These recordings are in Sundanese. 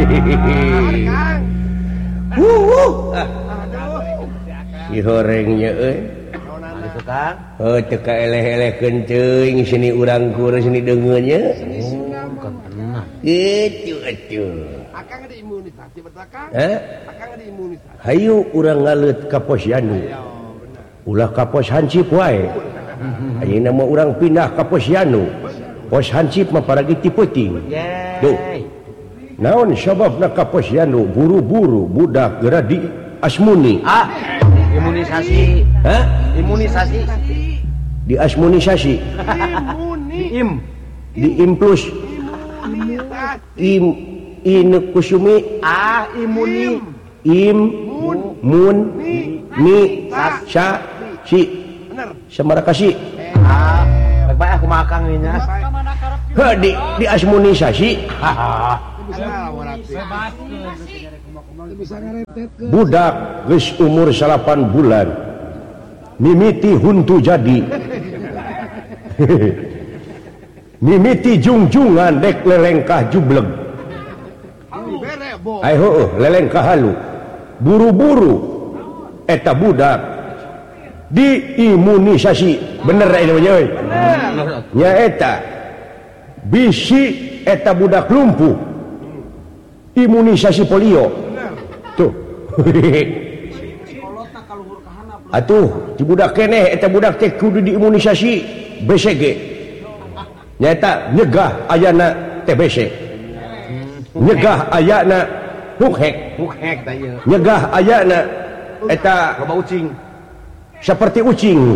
Gorengnya teka eleh-eleh kencing sini urang kurus sini dengernya gitu hayu urang ngalut ka Posyandu ulah ka pos hansip wae ayeuna mah urang pindah ka Posyandu pos hansip mah paragi ti peuting duh naon sababna ka Posyandu buru-buru budak geura di asmuni imunisasi imunisasi di asmunisasi di implus kusumi imuni mun ni sa si samarakasi baik aku makan ini di asmunisasi budak geus umur 8 bulan mimiti huntu jadi mimiti jungjungan dek lelengkah jubleg ayo lelengkah halu buru-buru eta budak diimunisasi bener ini euy nya eta bisi eta budak lumpuh imunisasi polio tuh atuh di budak keneh eta budak teh kudu diimunisasi BCG nyata nyegah ayana TBC nyegah ayana hukhek nyegah ayana eta loba ucing seperti ucing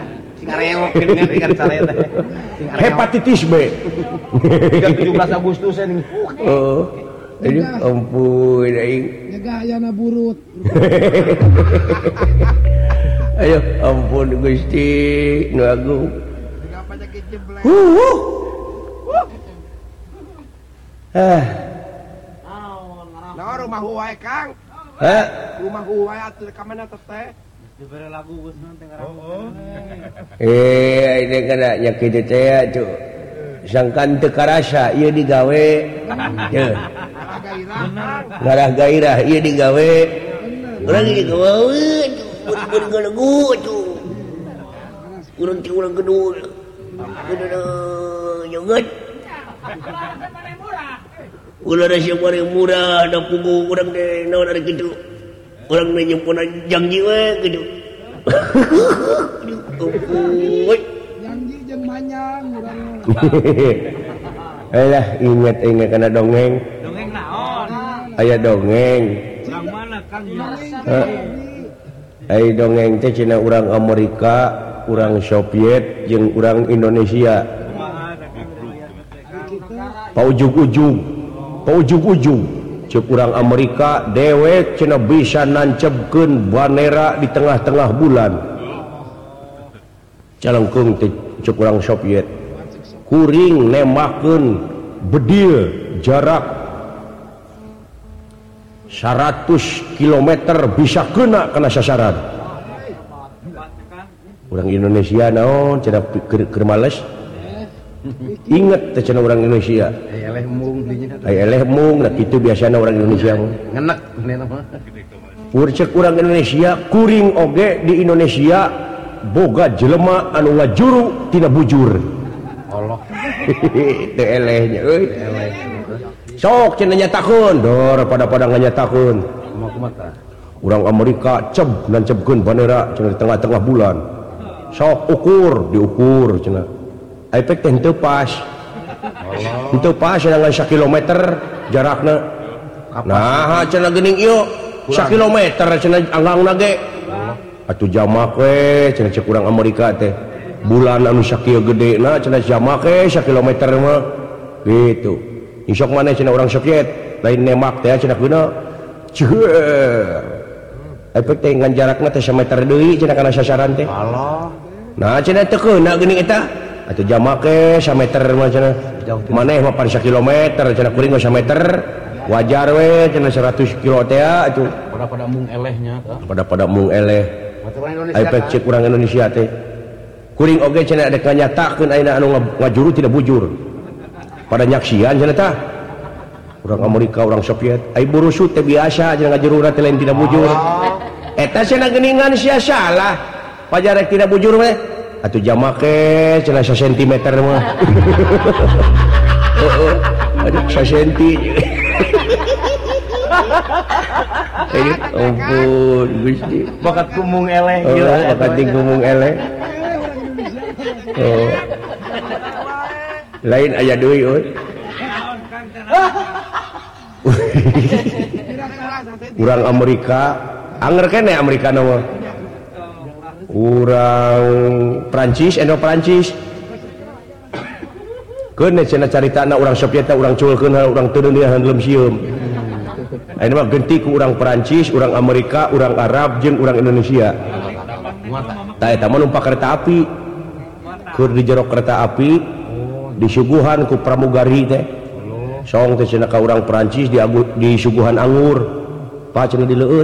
hepatitis B 17 Agustus ini oh ampun aing nyegah ayana burut ayo ampun Gusti nu agung nah rumah huwai Kang rumah huwai atuh ka mana teh dibere lagu geus nanti ngarang ini kana nya kitu teh tuh sangkan teu karasa ieu digawe teu ngarah gairah ieu digawe urang digawe bun ngalagu tuh urang ti urang gedul nyoget ulah rasa bareng murah da pugu urang teh naon ari kitu urang teh nyempona janji we kitu janji jeung manyang urang alah inget kana dongeng naon aya dongeng urang mana Kang ai dongeng teh cenah urang Amerika urang Soviet jeung urang Indonesia paujug-ujug ceuk urang Amerika dewek cenah bisa nancepkeun bandera di tengah-tengah bulan calengkeung teh ceuk urang Soviet kuring nembakkeun bedil jarak 100 km bisa kena sasaran urang Indonesia naon cenah keur males inget teh cenah urang Indonesia eleh mung nah kitu biasana urang Indonesia ngenek mah urcek urang Indonesia kuring oge di Indonesia boga jelema anu ngajuru tina bujur Allah teu elehnya euy sok cenah nyatakeun dor pada nganyatakeun kumaha urang Amerika nancebkeun bandera cenah di tengah-tengah bulan sok diukur cenah efek teh teu pas henteu pas dengan 1 kilometer jarakna nah cenah geuning ieu 1 kilometer cenah anggangna ge atuh jamak we cenah cek urang Amerika teh bulan anu sakieu gedena cenah jamak we 1 kilometer mah gitu isok maneh cenah urang Soviet lain nembak teh cenah geuna ceueur efek teh ngan jarakna teh 1 meter deui cenah kana sasaran teh Allah nah cenah teu keuna geuning eta atuh jamak we 1 meter mah cenah maneh mah 1 kilometer cenah kuring 1 meter wajar we cenah 100 kilo teh atuh pada mung elehnya pada mung eleh efek cek urang Indonesia teh kuring oge cenah ada nyatakeun ayeuna anu ngajuru tidak bujur pada nyaksian cenah tah orang Amerika orang Soviet ai burusut teh biasa aja ngajerurat lain tidak bujur eta cenah geuningan sia salah pajarek tidak bujur we atuh jamake cenah 1 cm mah heeh aduh 1 cm ampun Gusti Bakat kumung eleh bakat kumung eleh lain aya deui euy urang Amerika anger kene Amerika mah urang Prancis Prancis keun cenah caritana urang Soviet urang culkeun urang teu deuneuhan lem sieum ayeuna mah genti ku urang Prancis urang Amerika urang Arab jeung urang Indonesia tah eta mah numpak kereta api keur di jero kereta api disuguhan ku pramugari teh song teh cenah ka urang Prancis disuguhan anggur pa cenah dileueut